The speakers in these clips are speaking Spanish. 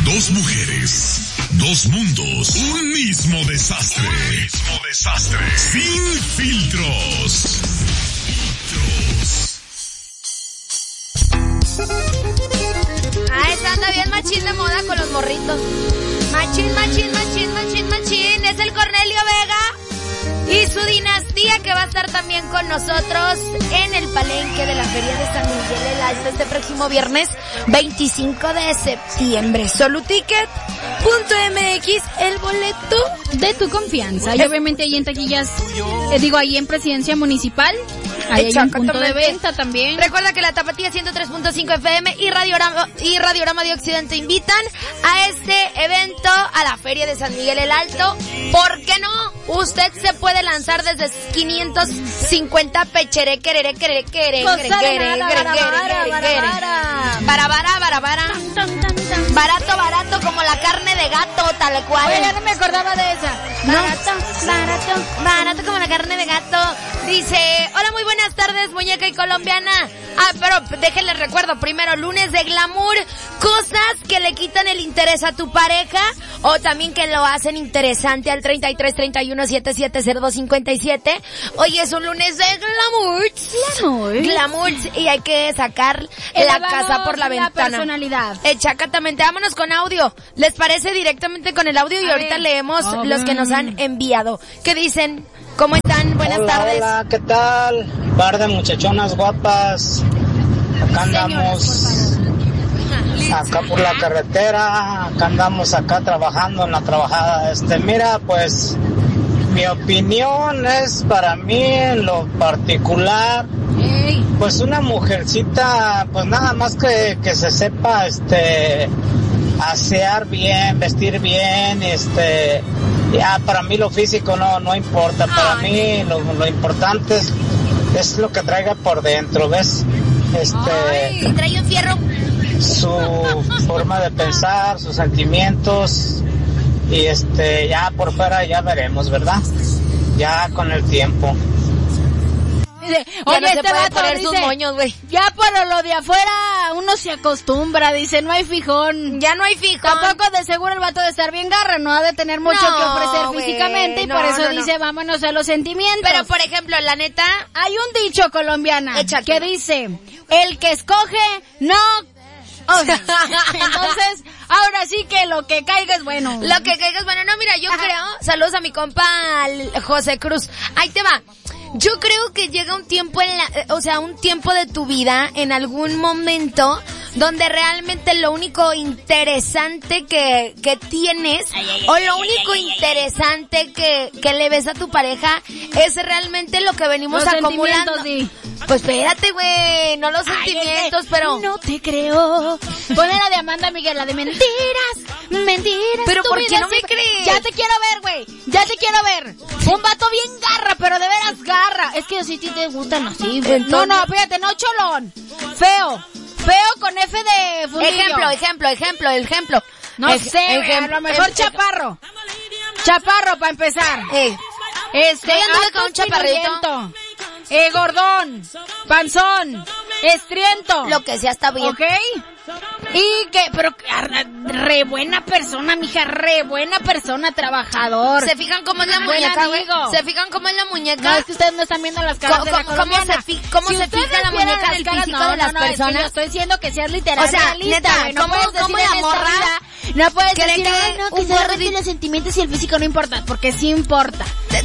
Dos mujeres, dos mundos, un mismo desastre. Sin filtros. Esa anda bien machín de moda con los morritos. Machín. Es el Cornelio Vega y su dinastía, que va a estar también con nosotros en el palenque de la Feria de San Miguel el Alto este próximo viernes 25 de septiembre. Soluticket.mx, el boleto de tu confianza. Y obviamente ahí en taquillas, ahí en Presidencia Municipal, ahí hay un punto de venta también. Recuerda que la Tapatía 103.5 FM y Radiorama de Occidente invitan a este evento, a la Feria de San Miguel el Alto. ¿Por qué no? Usted se puede lanzar desde 550 barato como la carne de gato, tal cual. Oye, ya no me acordaba de esa. Barato como la carne de gato. Dice, hola, muy buenas tardes, muñeca y colombiana. Pero déjenles recuerdo, primero, lunes de glamour, cosas que le quitan el interés a tu pareja o también que lo hacen interesante al 3331770257. Hoy es un lunes de glamour, y hay que sacar la casa por la ventana. Personalidad. Exactamente, vámonos con audio. ¿Les parece? Directamente con el audio y ahorita leemos los que nos han enviado. ¿Qué dicen? ¿Cómo están? Buenas tardes. Hola, ¿qué tal? Par de muchachonas guapas. Acá andamos, acá por la carretera, acá andamos acá trabajando en la trabajada. Mira, pues, mi opinión es, para mí, en lo particular, pues una mujercita, pues nada más que se sepa, asear bien, vestir bien, ya para mí lo físico no importa. Para mí lo importante es lo que traiga por dentro, ¿ves? Trae un fierro. Su forma de pensar, sus sentimientos, y ya por fuera ya veremos, ¿verdad? Ya con el tiempo. Oye, no se puede poner sus moños, güey. Ya por lo de afuera uno se acostumbra, dice, no hay fijón. Ya no hay fijón. Tampoco de seguro el vato de estar bien garra, no ha de tener mucho que ofrecer físicamente, y por eso dice, vámonos a los sentimientos. Pero, por ejemplo, la neta, hay un dicho colombiana que dice, el que escoge, no... Entonces, ahora sí que lo que caiga es bueno. No, mira, yo creo, saludos a mi compa José Cruz. Ahí te va. Yo creo que llega un tiempo un tiempo de tu vida, en algún momento, donde realmente lo único interesante que tienes, lo único interesante que le ves a tu pareja, es realmente lo que venimos acumulando. Pues espérate, güey, no los sentimientos, pero... No te creo. Ponle la de Amanda Miguel, la de mentiras. Pero ¿por qué no me crees? Ya te quiero ver, güey. Un vato bien garra, pero de veras garra. Es que a ti te gustan así, güey. No, fíjate, no cholón. Feo con F de fundillo. Ejemplo. No sé, a lo mejor chaparro. Chaparro, para empezar. Anduve con un chaparrito. Gordón, panzón, estriento. Lo que sea está bien. ¿Ok? Pero re buena persona, mija, re buena persona, trabajador. ¿Se fijan cómo es la muñeca, güey? No, es que ustedes no están viendo las caras de la colombiana. ¿Cómo se fija la muñeca en el físico de las personas? Es que yo estoy diciendo que seas literal. O sea, neta, no puedes decir la morra? No puedes decir, que solamente los sentimientos y el físico no importa, porque sí importa. ¿Te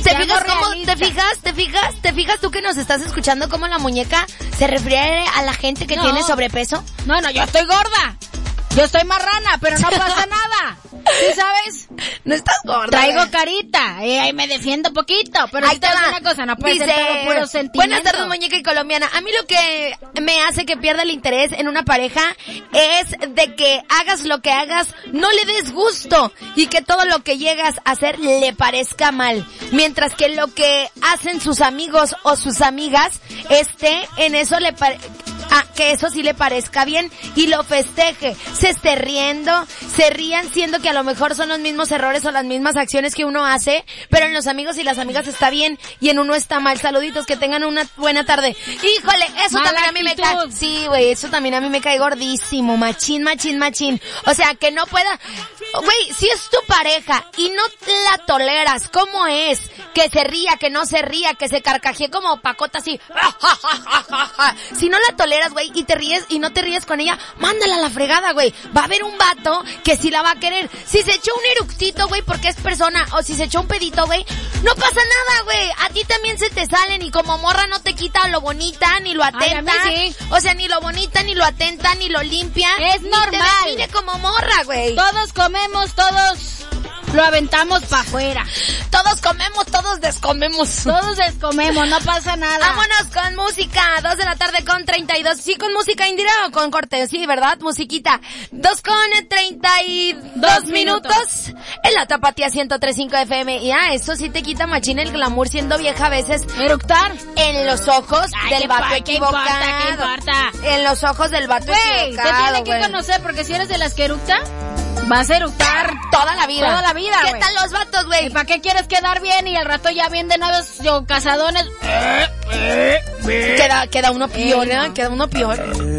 fijas tú que nos estás escuchando cómo la muñeca se refiere a la gente que tiene sobrepeso? No, yo estoy gorda. Yo estoy marrana, pero no pasa nada. ¿Sí sabes? No estás gorda. Traigo carita. Ahí me defiendo poquito. Pero ahí te va una cosa, no puede ser todo puro sentimiento. Buenas tardes, muñeca y colombiana. A mí lo que me hace que pierda el interés en una pareja es de que hagas lo que hagas, no le des gusto, y que todo lo que llegas a hacer le parezca mal. Mientras que lo que hacen sus amigos o sus amigas, en eso que eso sí le parezca bien y lo festeje, se esté riendo, se rían siendo que a lo mejor son los mismos errores o las mismas acciones que uno hace, pero en los amigos y las amigas está bien y en uno está mal. Saluditos, que tengan una buena tarde. Híjole, eso Mala también a mí me cae. Sí, güey, eso también a mí me cae gordísimo. Machín, machín, machín. O sea, que no pueda... Güey, si es tu pareja y no la toleras, ¿cómo es? Que se ría, que no se ría, que se carcajee como pacota así. Si no la toleras, güey, y te ríes y no te ríes con ella, mándala a la fregada, güey. Va a haber un vato que sí la va a querer. Si se echó un eructito, güey, porque es persona, o si se echó un pedito, güey, no pasa nada, güey. A ti también se te salen y como morra no te quita lo bonita, ni lo atenta. Ay, sí. O sea, ni lo bonita, ni lo atenta, ni lo limpia. Es ni normal. te define como morra, güey. Todos comemos, todos lo aventamos para afuera. Todos comemos, todos descomemos. Todos descomemos, no pasa nada. Vámonos con música. 2:32 PM. Sí, con música indira o con corte. Sí, ¿verdad? Musiquita. 2:32 minutos. En la Tapatía 103.5 FM. Y eso sí te quita machín el glamour siendo vieja a veces. Eructar. En los ojos del vato ¿Qué equivocado. importa? En los ojos del vato Güey, equivocado. te tiene que güey. conocer, porque si eres de las que eructa, vas a eructar Toda la vida. toda la vida, ¿Qué güey. tal los vatos, güey? ¿Y para qué quieres quedar bien y al rato ya bien de novios o casadones? Queda uno peor, ¿eh? Queda uno peor.